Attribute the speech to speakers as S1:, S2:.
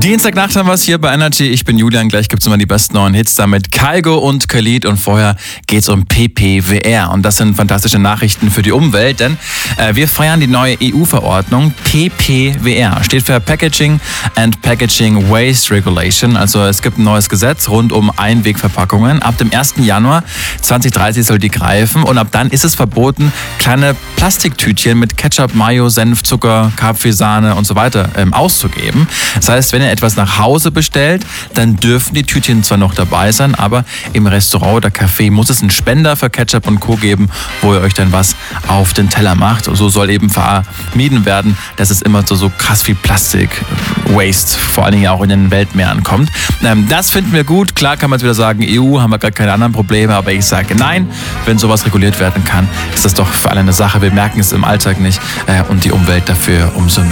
S1: Dienstagnacht haben wir es hier bei Energy. Ich bin Julian. Gleich gibt es immer die besten neuen Hits da mit Kygo und Khalid. Und vorher geht es um PPWR. Und das sind fantastische Nachrichten für die Umwelt, denn wir feiern die neue EU-Verordnung. PPWR steht für Packaging and Packaging Waste Regulation. Also es gibt ein neues Gesetz rund um Einwegverpackungen. Ab dem 1. Januar 2030 soll die greifen. Und ab dann ist es verboten, kleine Plastiktütchen mit Ketchup, Mayo, Senf, Zucker, Kaffeesahne und so weiter auszugeben. Das heißt, wenn ihr etwas nach Hause bestellt, dann dürfen die Tütchen zwar noch dabei sein, aber im Restaurant oder Café muss es einen Spender für Ketchup und Co. geben, wo ihr euch dann was auf den Teller macht. Und so soll eben vermieden werden, dass es immer so krass viel Plastik-Waste, vor allen Dingen auch in den Weltmeeren kommt. Das finden wir gut. Klar kann man jetzt wieder sagen, EU, haben wir gar keine anderen Probleme, aber ich sage nein, wenn sowas reguliert werden kann, ist das doch für alle eine Sache. Wir merken es im Alltag nicht und die Umwelt dafür umso mehr.